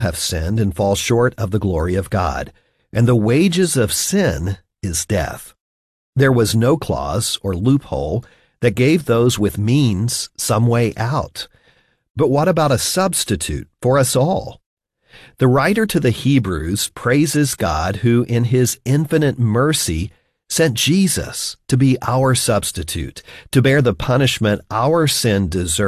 have sinned and fall short of the glory of God, and the wages of sin is death. There was no clause or loophole that gave those with means some way out. But what about a substitute for us all? The writer to the Hebrews praises God who, in his infinite mercy, sent Jesus to be our substitute, to bear the punishment our sin deserved